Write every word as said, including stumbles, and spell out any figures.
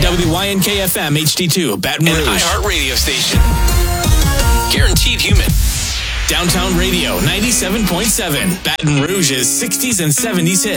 W Y N K F M H D two, Baton Rouge. An iHeart radio station. Guaranteed human. Downtown Radio ninety-seven point seven, Baton Rouge's sixties and seventies hit.